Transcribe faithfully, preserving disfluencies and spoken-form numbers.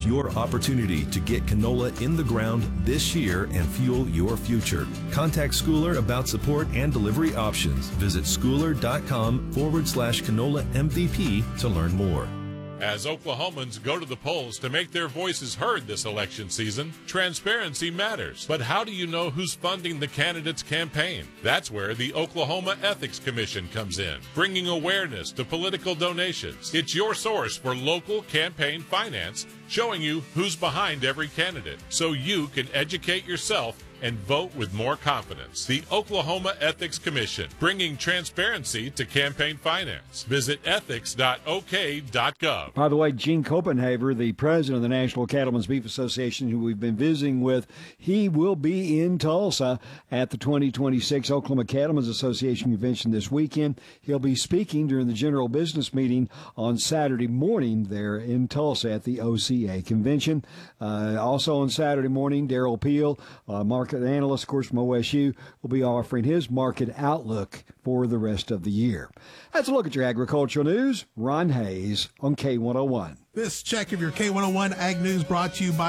your opportunity to get canola in the ground this year and fuel your future. Contact Schooler about support and delivery options. Visit schooler.com forward slash canola MVP to learn more. As Oklahomans go to the polls to make their voices heard this election season, transparency matters. But how do you know who's funding the candidate's campaign? That's where the Oklahoma Ethics Commission comes in, bringing awareness to political donations. It's your source for local campaign finance, showing you who's behind every candidate, so you can educate yourself and vote with more confidence. The Oklahoma Ethics Commission, bringing transparency to campaign finance. Visit ethics dot o k dot gov. By the way, Gene Copenhaver, the president of the National Cattlemen's Beef Association, who we've been visiting with, he will be in Tulsa at the twenty twenty-six Oklahoma Cattlemen's Association convention this weekend. He'll be speaking during the general business meeting on Saturday morning there in Tulsa at the O C A convention. Uh, also on Saturday morning, Darrell Peel, uh, Mark analyst, of course, from O S U, will be offering his market outlook for the rest of the year. That's a look at your agricultural news. Ron Hayes on K one oh one. This check of your K one oh one Ag News brought to you by